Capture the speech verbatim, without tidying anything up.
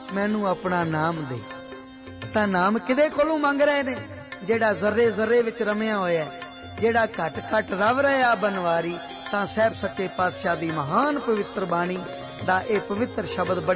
मैनू अपना नाम दे। तां नाम किदे कोलों मंग रहे ने? जेड़ा जर्रे जर्रे विच रमिया होया, जेड़ा घट घट रव रहा बनवारी। तां साहब सच्चे पातशाह दी महान पवित्र बाणी दा ए पवित्र शब्द बड़े